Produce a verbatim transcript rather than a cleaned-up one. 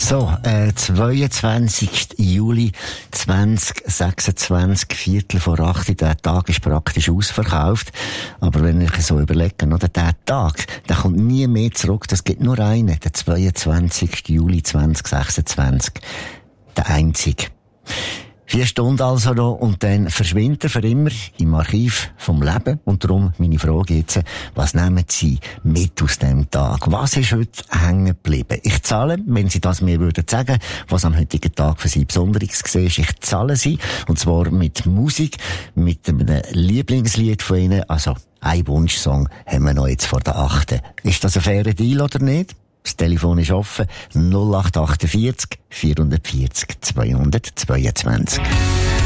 So, äh, zweiundzwanzigsten Juli zweitausendsechsundzwanzig, Viertel vor acht, der Tag ist praktisch ausverkauft. Aber wenn ich so überlege, oder, der Tag, der kommt nie mehr zurück, das gibt nur einen, der zweiundzwanzigsten Juli zweitausendsechsundzwanzig. Der einzige. Vier Stunden also noch und dann verschwindet er für immer im Archiv vom Leben. Und darum meine Frage jetzt, was nehmen Sie mit aus dem Tag? Was ist heute hängen geblieben? Ich zahle, wenn Sie das mir würden sagen, was am heutigen Tag für Sie Besonderes war, ich zahle Sie. Und zwar mit Musik, mit einem Lieblingslied von Ihnen. Also, ein Wunschsong haben wir noch jetzt vor der achten. Ist das ein fairer Deal oder nicht? Das Telefon ist offen. null acht acht vier, vier vier null, zwei zwei zwei.